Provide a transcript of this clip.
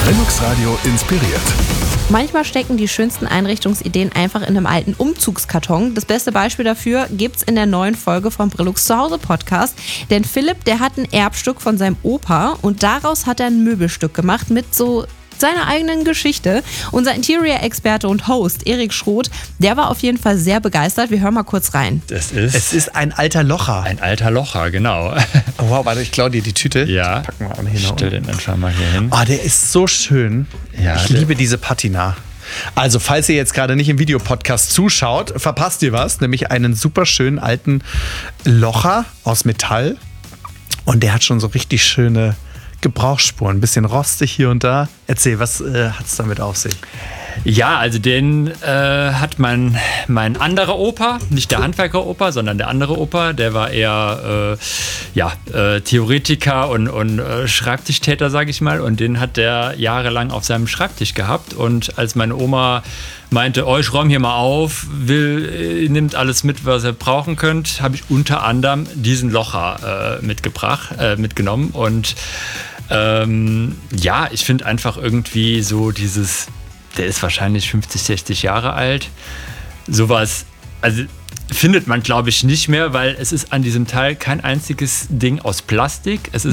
Brillux Radio inspiriert. Manchmal stecken die schönsten Einrichtungsideen einfach in einem alten Umzugskarton. Das beste Beispiel dafür gibt's in der neuen Folge vom Brillux Zuhause Podcast. Denn Philipp, der hat ein Erbstück von seinem Opa und daraus hat er ein Möbelstück gemacht mit so seiner eigenen Geschichte. Unser Interior-Experte und Host Erik Schroth, der war auf jeden Fall sehr begeistert. Wir hören mal kurz rein. Es ist ein alter Locher. Ein alter Locher, genau. Oh, wow, warte, ich klaue dir die Tüte. Ja. Packen wir mal hin. Stell den einfach mal hier hin. Oh, der ist so schön. Ja, ich liebe diese Patina. Also, falls ihr jetzt gerade nicht im Videopodcast zuschaut, verpasst ihr was, nämlich einen super schönen alten Locher aus Metall. Und der hat schon so richtig schöne Gebrauchsspuren, ein bisschen rostig hier und da. Erzähl, was hat es damit auf sich? Ja, also den hat mein anderer Opa, nicht der Handwerker-Opa, sondern der andere Opa, der war eher Theoretiker und Schreibtischtäter, sage ich mal. Und den hat der jahrelang auf seinem Schreibtisch gehabt. Und als meine Oma meinte, ich räume hier mal auf, nimmt alles mit, was ihr brauchen könnt, habe ich unter anderem diesen Locher mitgenommen. Und ich finde einfach irgendwie so der ist wahrscheinlich 50, 60 Jahre alt. Sowas, also findet man, glaube ich, nicht mehr, weil es ist an diesem Teil kein einziges Ding aus Plastik. Es ist